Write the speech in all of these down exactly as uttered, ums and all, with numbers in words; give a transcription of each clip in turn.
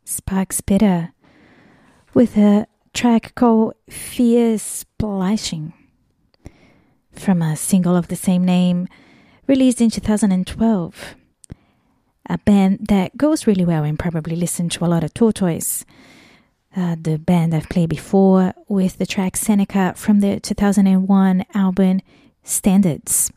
Spark Spitter with a track called Fierce Splashing from a single of the same name released in two thousand twelve. A band that goes really well and probably listen to a lot of Tortoise. Uh, the band I've played before with the track Seneca from the two thousand one album Standards.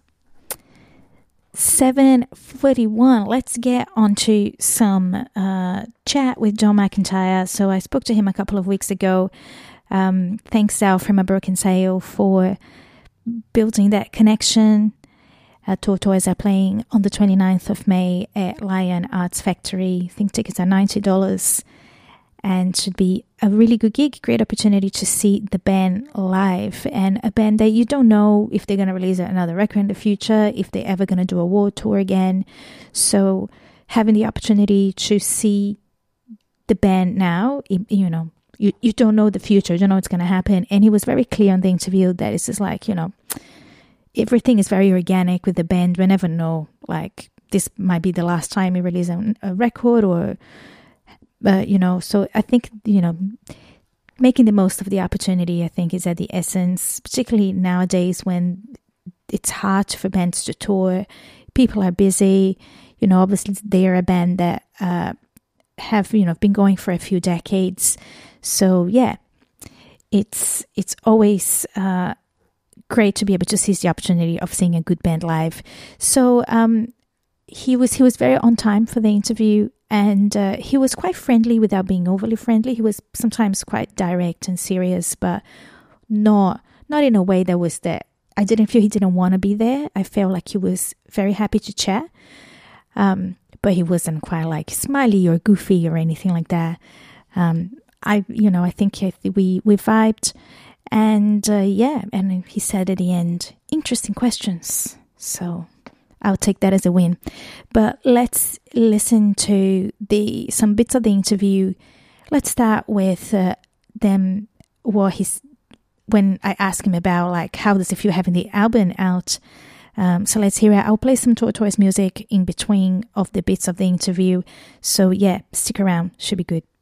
seven forty-one, let's get on to some uh, chat with John McIntyre. So I spoke to him a couple of weeks ago. Um, thanks, Al from A Broken Sail, for building that connection. Uh, Tortoise are playing on the twenty-ninth of May at Lion Arts Factory. I think tickets are ninety dollars. And should be a really good gig, great opportunity to see the band live, and a band that you don't know if they're going to release another record in the future, if they're ever going to do a world tour again. So having the opportunity to see the band now, you know, you, you don't know the future, you don't know what's going to happen. And he was very clear on the interview that it's just like, you know, everything is very organic with the band. We never know, like, this might be the last time we release a, a record or... Uh, you know, so I think, you know, making the most of the opportunity, I think, is at the essence, particularly nowadays when it's hard for bands to tour. People are busy. You know, obviously they're a band that uh, have, you know, been going for a few decades. So, yeah, it's it's always uh, great to be able to seize the opportunity of seeing a good band live. So um, he was he was very on time for the interview. And uh, he was quite friendly without being overly friendly. He was sometimes quite direct and serious, but not not in a way that was that I didn't feel he didn't want to be there. I felt like he was very happy to chat, um, but he wasn't quite like smiley or goofy or anything like that. Um, I, you know, I think we we vibed, and uh, yeah, and he said at the end, interesting questions. So I'll take that as a win. But let's listen to the some bits of the interview. Let's start with uh, them. What he's when I asked him about like how does it feel having the album out. Um, so let's hear it. I'll play some Tortoise music in between of the bits of the interview. So yeah, stick around. Should be good.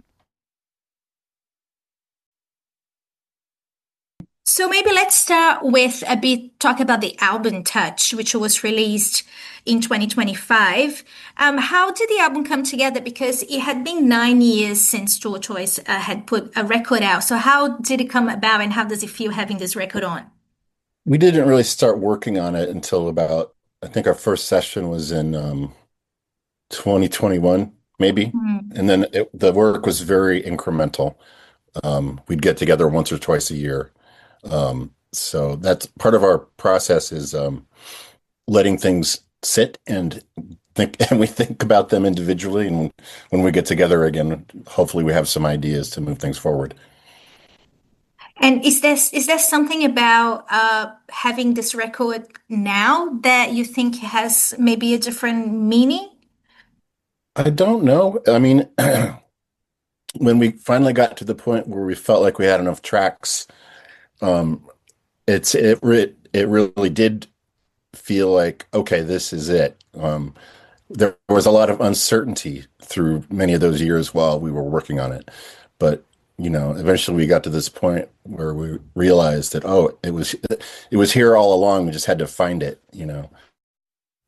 So maybe let's start with a bit, talk about the album Touch, which was released in twenty twenty-five. Um, how did the album come together? Because it had been nine years since Tortoise uh, had put a record out. So how did it come about, and how does it feel having this record on? We didn't really start working on it until about, I think our first session was in um, twenty twenty-one, maybe. Mm. And then it, the work was very incremental. Um, we'd get together once or twice a year. Um, so that's part of our process is, um, letting things sit and think, and we think about them individually. And when we get together again, hopefully we have some ideas to move things forward. And is there, is there something about, uh, having this record now that you think has maybe a different meaning? I don't know. I mean, when we finally got to the point where we felt like we had enough tracks, Um, it's, it, it, it really did feel like, okay, this is it. Um, there was a lot of uncertainty through many of those years while we were working on it. But, you know, eventually we got to this point where we realized that, oh, it was, it was here all along. We just had to find it, you know?